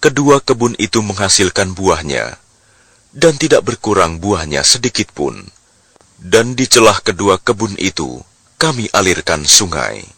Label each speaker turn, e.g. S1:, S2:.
S1: kedua kebun itu menghasilkan buahnya, dan tidak berkurang buahnya sedikit pun. Dan di celah kedua kebun itu, kami alirkan sungai.